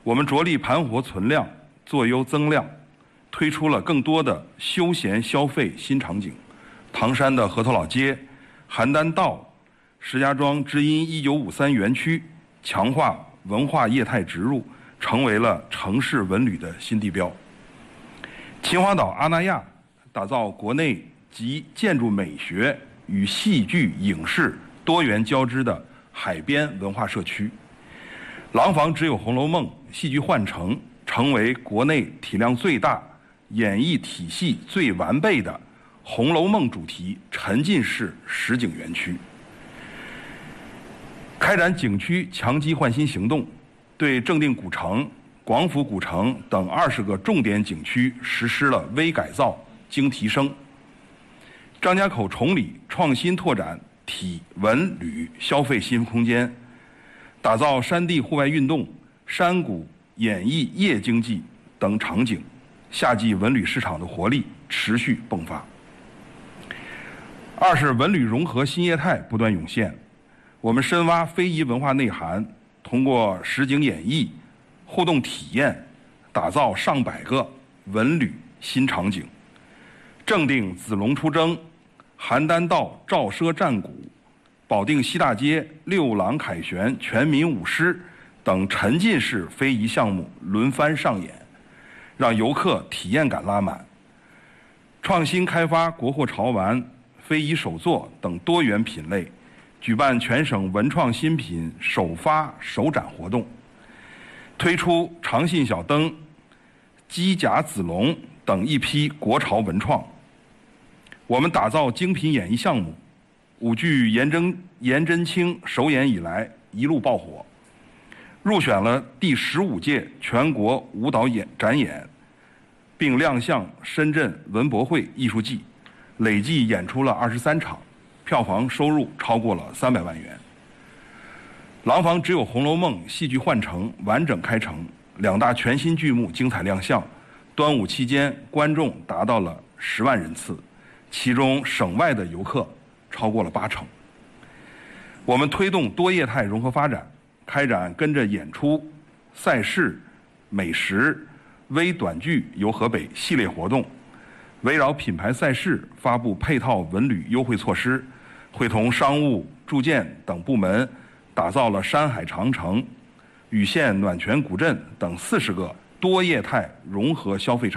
我们着力盘活存量，做优增量，推出了更多的休闲消费新场景。唐山的河头老街、邯郸道、石家庄知音1953园区，强化文化业态植入，成为了城市文旅的新地标。秦皇岛阿那亚打造国内集建筑美学与戏剧影视多元交织的海边文化社区。廊坊只有《红楼梦》戏剧换乘，成为国内体量最大、演绎体系最完备的《红楼梦》主题沉浸式实景园区。开展景区强基换新行动，对正定古城、广府古城等20个重点景区实施了微改造、精提升。张家口崇礼创新拓展体文旅消费新空间，打造山地户外运动、山谷演艺夜经济等场景，夏季文旅市场的活力持续迸发。二是文旅融合新业态不断涌现，我们深挖非遗文化内涵，通过实景演绎、互动体验，打造上百个文旅新场景。正定子龙出征、邯郸道赵奢战鼓、保定西大街六郎凯旋全民舞狮等沉浸式非遗项目轮番上演，让游客体验感拉满。创新开发国货潮玩、非遗手作等多元品类，举办全省文创新品首发首展活动，推出长信小灯、机甲子龙等一批国潮文创。我们打造精品演艺项目，舞剧颜真卿首演以来一路爆火，入选了第15届全国舞蹈展演，并亮相深圳文博会艺术季，累计演出了23场，票房收入超过了300万元。廊坊只有《红楼梦》戏剧换乘完整开城，2大全新剧目精彩亮相。端午期间，观众达到了10万人次，其中省外的游客超过了80%。我们推动多业态融合发展，开展跟着演出、赛事、美食、微短剧游河北系列活动，围绕品牌赛事发布配套文旅优惠措施，会同商务、住建等部门打造了山海长城、禹县暖泉古镇等40个多业态融合消费场。